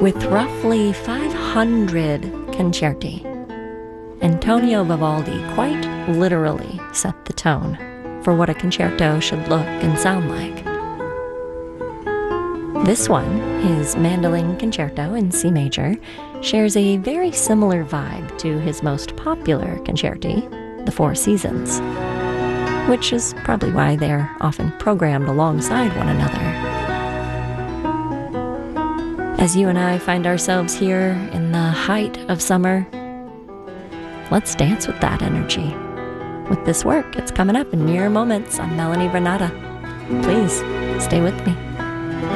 With roughly 500 concerti, Antonio Vivaldi quite literally set the tone for what a concerto should look and sound like. This one, his Mandolin Concerto in C major, shares a very similar vibe to his most popular concerti, the Four Seasons, which is probably why they're often programmed alongside one another. As you and I find ourselves here in the height of summer, let's dance with that energy. With this work, it's coming up in mere moments on Melanie Renata. Please, stay with me.